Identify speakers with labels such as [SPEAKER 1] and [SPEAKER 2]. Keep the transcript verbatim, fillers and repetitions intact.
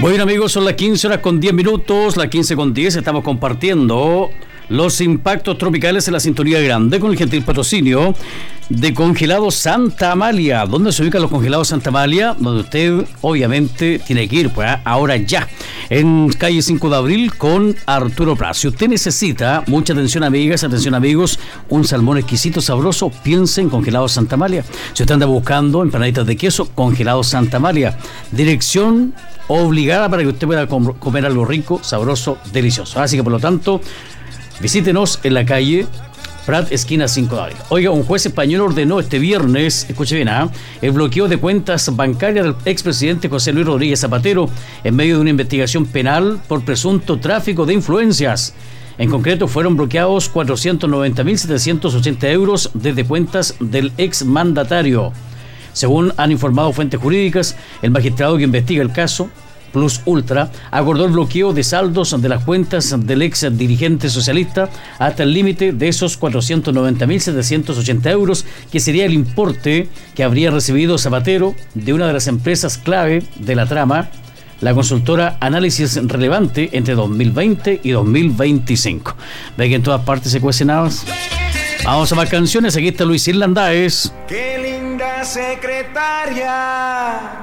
[SPEAKER 1] Bueno, amigos, son las quince horas con diez minutos, las quince con diez, estamos compartiendo los impactos tropicales en la sintonía grande con el gentil patrocinio de Congelados Santa Amalia. ¿Dónde se ubican los Congelados Santa Amalia? Donde usted obviamente tiene que ir, pues ahora ya, en calle cinco de abril con Arturo Prat. Si usted necesita, mucha atención amigas, atención amigos, un salmón exquisito, sabroso, piense en Congelados Santa Amalia. Si usted anda buscando empanaditas de queso, Congelados Santa Amalia. Dirección obligada para que usted pueda com- comer algo rico, sabroso, delicioso. Así que por lo tanto, visítenos en la calle Prat, esquina cinco de abril. Oiga, un juez español ordenó este viernes, escuche bien, ¿eh? el bloqueo de cuentas bancarias del expresidente José Luis Rodríguez Zapatero en medio de una investigación penal por presunto tráfico de influencias. En concreto, fueron bloqueados cuatrocientos noventa mil setecientos ochenta euros desde cuentas del exmandatario. Según han informado fuentes jurídicas, el magistrado que investiga el caso, Plus Ultra, acordó el bloqueo de saldos de las cuentas del ex dirigente socialista hasta el límite de esos cuatrocientos noventa mil setecientos ochenta euros, que sería el importe que habría recibido Zapatero de una de las empresas clave de la trama, la consultora Análisis Relevante, entre dos mil veinte y dos mil veinticinco. ¿Ve que en todas partes se cuecen habas? Vamos a más canciones, aquí está Luis Irlandáez.
[SPEAKER 2] ¡Qué linda secretaria!